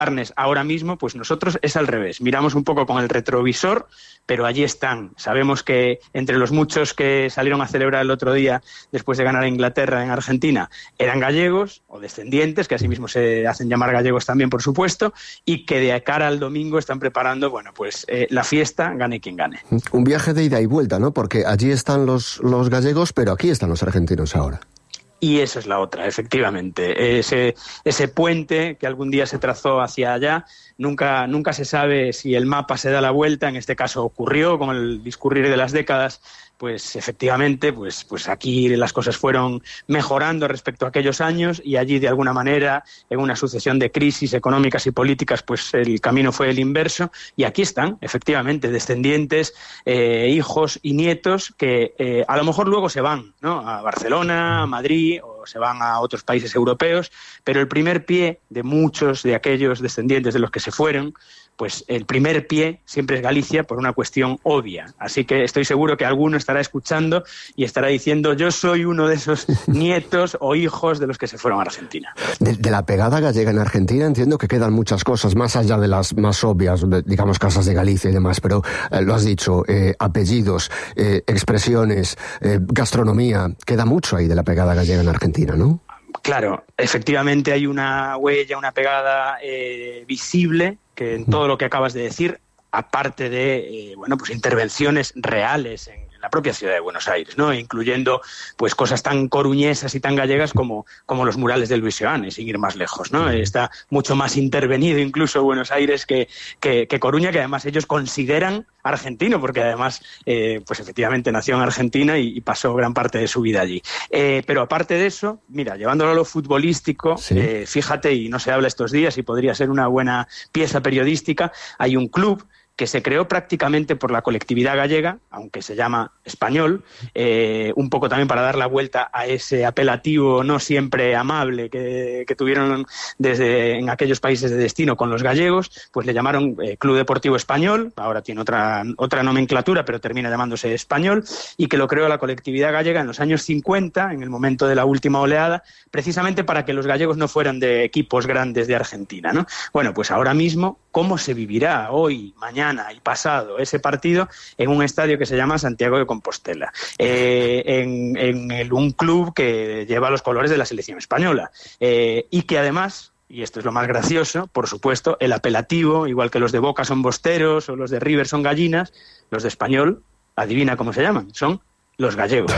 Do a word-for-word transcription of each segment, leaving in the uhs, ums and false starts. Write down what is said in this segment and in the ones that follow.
ahora mismo, pues nosotros es al revés. Miramos un poco con el retrovisor, pero allí están. Sabemos que entre los muchos que salieron a celebrar el otro día después de ganar a Inglaterra en Argentina eran gallegos o descendientes, que asimismo se hacen llamar gallegos también, por supuesto, y que de cara al domingo están preparando, bueno, pues eh, la fiesta, gane quien gane. Un viaje de ida y vuelta, ¿no? Porque allí están los, los gallegos, pero aquí están los argentinos ahora. Y esa es la otra, efectivamente. Ese, ese puente que algún día se trazó hacia allá, nunca, nunca se sabe si el mapa se da la vuelta. En este caso ocurrió con el discurrir de las décadas. Pues efectivamente, pues, pues aquí las cosas fueron mejorando respecto a aquellos años y allí de alguna manera, en una sucesión de crisis económicas y políticas, pues el camino fue el inverso y aquí están, efectivamente, descendientes, eh, hijos y nietos que eh, a lo mejor luego se van, ¿no? A Barcelona, a Madrid o se van a otros países europeos, pero el primer pie de muchos de aquellos descendientes de los que se fueron, pues el primer pie siempre es Galicia por una cuestión obvia. Así que estoy seguro que alguno estará escuchando y estará diciendo yo soy uno de esos nietos o hijos de los que se fueron a Argentina. De, de la pegada gallega en Argentina entiendo que quedan muchas cosas, más allá de las más obvias, digamos casas de Galicia y demás, pero eh, lo has dicho, eh, apellidos, eh, expresiones, eh, gastronomía, queda mucho ahí de la pegada gallega en Argentina, ¿no? Claro, efectivamente hay una huella, una pegada eh, visible que en todo lo que acabas de decir, aparte de eh, bueno, pues intervenciones reales en la propia ciudad de Buenos Aires, ¿no? Incluyendo pues cosas tan coruñesas y tan gallegas como, como los murales de Luis Seoane, sin ir más lejos, ¿no? Está mucho más intervenido incluso Buenos Aires que, que, que Coruña, que además ellos consideran argentino, porque además eh, pues efectivamente nació en Argentina y, y pasó gran parte de su vida allí. Eh, pero aparte de eso, mira, llevándolo a lo futbolístico, sí. eh, fíjate, y no se habla estos días y podría ser una buena pieza periodística, hay un club que se creó prácticamente por la colectividad gallega, aunque se llama Español, eh, un poco también para dar la vuelta a ese apelativo no siempre amable que, que tuvieron desde en aquellos países de destino con los gallegos, pues le llamaron eh, Club Deportivo Español, ahora tiene otra, otra nomenclatura, pero termina llamándose Español, y que lo creó la colectividad gallega en los años cincuenta, en el momento de la última oleada, precisamente para que los gallegos no fueran de equipos grandes de Argentina, ¿no? Bueno, pues ahora mismo, ¿cómo se vivirá hoy, mañana y pasado ese partido en un estadio que se llama Santiago de Compostela, eh, en, en el, un club que lleva los colores de la selección española eh, y que además, y esto es lo más gracioso, por supuesto, el apelativo, igual que los de Boca son bosteros o los de River son gallinas, los de Español, adivina cómo se llaman, son los gallegos.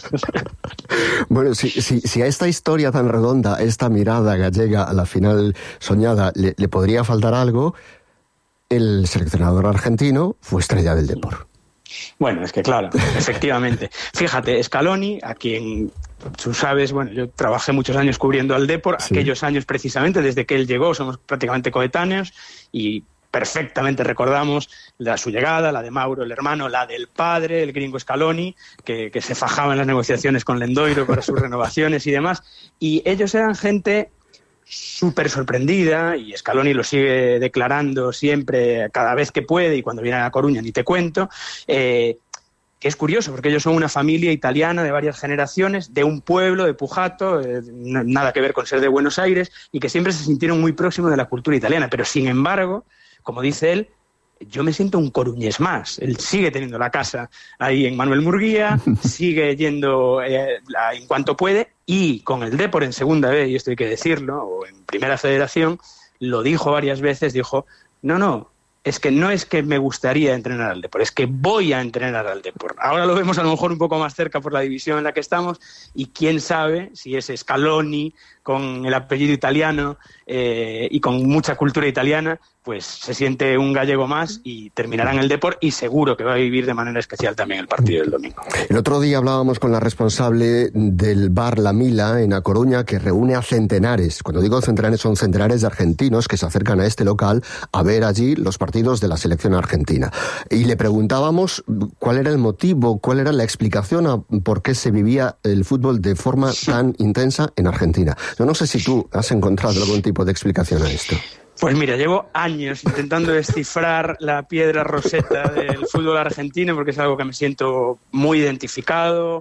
Bueno, si, si, si a esta historia tan redonda, esta mirada gallega a la final soñada, le, le podría faltar algo, el seleccionador argentino fue estrella del Depor. Bueno, es que claro, efectivamente. Fíjate, Scaloni, a quien tú sabes, bueno, yo trabajé muchos años cubriendo al Depor, sí. Aquellos años precisamente, desde que él llegó, somos prácticamente coetáneos, y perfectamente recordamos la su llegada, la de Mauro, el hermano, la del padre, el gringo Scaloni, que, que se fajaba en las negociaciones con Lendoiro para sus renovaciones y demás, y ellos eran gente súper sorprendida, y Scaloni lo sigue declarando siempre, cada vez que puede, y cuando viene a Coruña ni te cuento, eh, que es curioso, porque ellos son una familia italiana de varias generaciones, de un pueblo, de Pujato, eh, nada que ver con ser de Buenos Aires, y que siempre se sintieron muy próximos de la cultura italiana, pero sin embargo, como dice él, yo me siento un coruñés más. Él sigue teniendo la casa ahí en Manuel Murguía, sigue yendo eh, en cuanto puede, y con el Depor en segunda vez, y esto hay que decirlo, o en primera federación, lo dijo varias veces, dijo, no, no, es que no es que me gustaría entrenar al Depor, es que voy a entrenar al Depor. Ahora lo vemos a lo mejor un poco más cerca por la división en la que estamos, y quién sabe si es Scaloni con el apellido italiano eh, y con mucha cultura italiana, pues se siente un gallego más y terminará en el Depor, y seguro que va a vivir de manera especial también el partido del domingo. El otro día hablábamos con la responsable del bar La Mila en A Coruña, que reúne a centenares, cuando digo centenares son centenares de argentinos que se acercan a este local a ver allí los partidos de la selección argentina. Y le preguntábamos cuál era el motivo, cuál era la explicación a por qué se vivía el fútbol de forma tan intensa en Argentina. Yo no sé si tú has encontrado algún tipo de explicación a esto. Pues mira, llevo años intentando descifrar la piedra roseta del fútbol argentino, porque es algo que me siento muy identificado.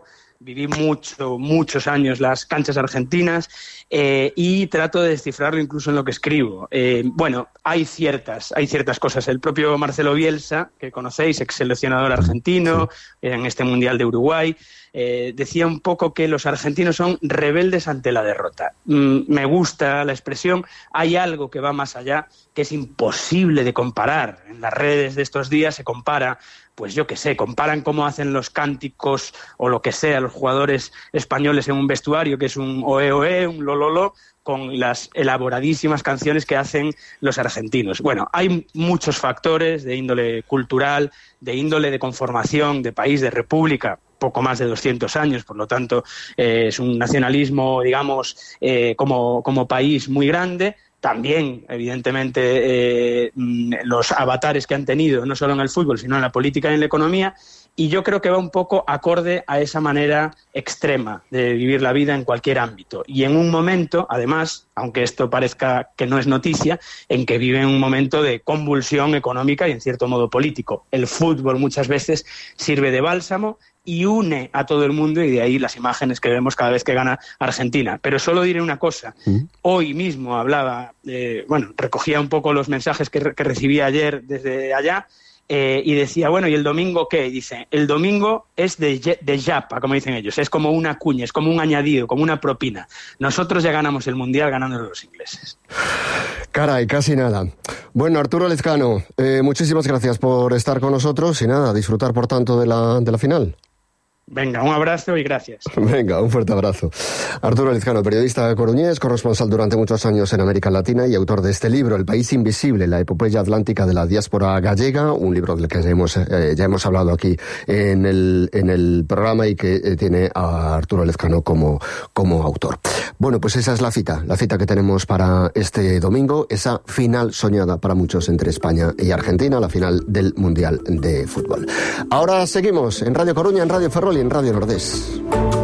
viví mucho, muchos años las canchas argentinas eh, y trato de descifrarlo incluso en lo que escribo. Eh, bueno, hay ciertas, hay ciertas cosas. El propio Marcelo Bielsa, que conocéis, ex seleccionador argentino en este Mundial de Uruguay, eh, decía un poco que los argentinos son rebeldes ante la derrota. Mm, me gusta la expresión. Hay algo que va más allá, que es imposible de comparar. En las redes de estos días se compara, pues yo qué sé, comparan cómo hacen los cánticos o lo que sea los jugadores españoles en un vestuario, que es un oe oe, un lololo, con las elaboradísimas canciones que hacen los argentinos. Bueno, hay muchos factores de índole cultural, de índole de conformación, de país, de república, poco más de doscientos años, por lo tanto eh, es un nacionalismo, digamos, eh, como, como país muy grande. También, evidentemente, eh, los avatares que han tenido, no solo en el fútbol, sino en la política y en la economía, y yo creo que va un poco acorde a esa manera extrema de vivir la vida en cualquier ámbito. Y en un momento, además, aunque esto parezca que no es noticia, en que vive un momento de convulsión económica y, en cierto modo, político. El fútbol muchas veces sirve de bálsamo y une a todo el mundo, y de ahí las imágenes que vemos cada vez que gana Argentina. Pero solo diré una cosa. ¿Mm? Hoy mismo hablaba, eh, bueno, recogía un poco los mensajes que, re- que recibí ayer desde allá, eh, y decía, bueno, ¿y el domingo qué? Y dice, el domingo es de, de yapa, como dicen ellos, es como una cuña, es como un añadido, como una propina. Nosotros ya ganamos el Mundial ganándolo los ingleses. Caray, casi nada. Bueno, Arturo Lezcano, eh, muchísimas gracias por estar con nosotros y nada, disfrutar por tanto de la, de la final. Venga, un abrazo y gracias. Venga, un fuerte abrazo. Arturo Lezcano, periodista coruñés, corresponsal durante muchos años en América Latina y autor de este libro, El país invisible, la epopeya atlántica de la diáspora gallega, un libro del que ya hemos, eh, ya hemos hablado aquí en el, en el programa y que eh, tiene a Arturo Lezcano como, como autor. Bueno, pues esa es la cita, la cita que tenemos para este domingo, esa final soñada para muchos entre España y Argentina, la final del Mundial de Fútbol. Ahora seguimos en Radio Coruña, en Radio Ferrol y en Radio Nordés.